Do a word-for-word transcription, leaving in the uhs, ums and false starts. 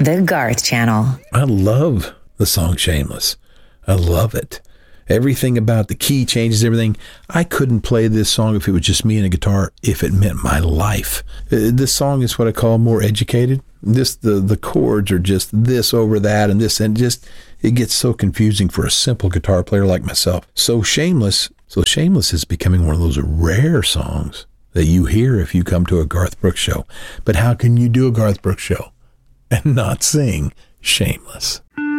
The Garth Channel. I love the song Shameless. I love it. Everything about the key changes, everything. I couldn't play this song if it was just me and a guitar, if it meant my life. Uh, This song is what I call more educated. This the, the chords are just this over that and this, and just it gets so confusing for a simple guitar player like myself. So Shameless, so Shameless is becoming one of those rare songs that you hear if you come to a Garth Brooks show. But how can you do a Garth Brooks show and not sing Shameless?